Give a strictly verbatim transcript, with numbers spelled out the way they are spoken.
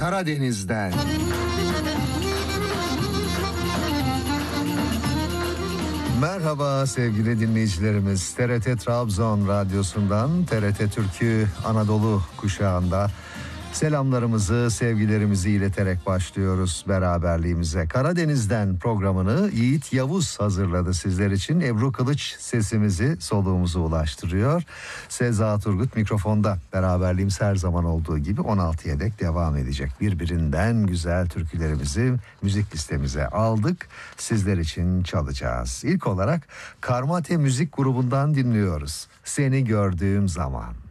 Karadeniz'den. Merhaba sevgili dinleyicilerimiz. T R T Trabzon Radyosu'ndan T R T Türk'ü Anadolu kuşağında selamlarımızı, sevgilerimizi ileterek başlıyoruz beraberliğimize. Karadeniz'den programını Yiğit Yavuz hazırladı sizler için. Ebru Kılıç sesimizi, soluğumuzu ulaştırıyor. Seza Turgut mikrofonda. Beraberliğimiz her zaman olduğu gibi on altıya dek devam edecek. Birbirinden güzel türkülerimizi müzik listemize aldık. Sizler için çalacağız. İlk olarak Karmate Müzik grubundan dinliyoruz. Seni gördüğüm zaman.